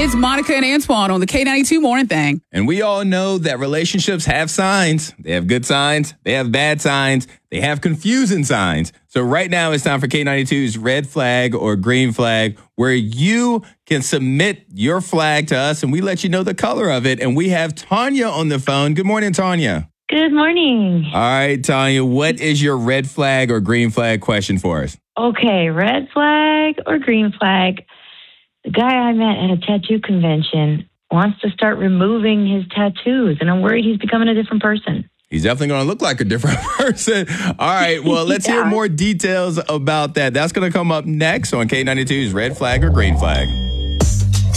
It's Monica and Antoine on the K92 Morning Thing. And we all know that relationships have signs. They have good signs. They have bad signs. They have confusing signs. So right now it's time for K92's red flag or green flag, where you can submit your flag to us and we let you know the color of it. And we have Tanya on the phone. Good morning, Tanya. Good morning. All right, Tanya, what is your red flag or green flag question for us? Okay, red flag or green flag? The guy I met at a tattoo convention wants to start removing his tattoos, and I'm worried he's becoming a different person. He's definitely going to look like a different person. All right, well, let's hear more details about that. That's going to come up next on K92's red flag or green flag.